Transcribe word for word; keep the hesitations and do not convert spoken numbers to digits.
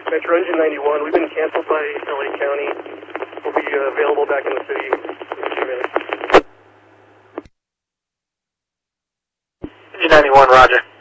Metro Engine ninety-one, we've been canceled by L A County. We'll be uh, available back in the city in a few minutes. Engine ninety-one, roger.